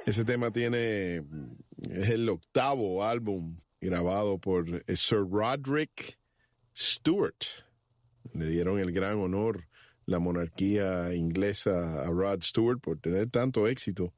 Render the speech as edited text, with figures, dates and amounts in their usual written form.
Ese tema es el octavo álbum grabado por Sir Roderick Stewart. Le dieron el gran honor la monarquía inglesa a Rod Stewart por tener tanto éxito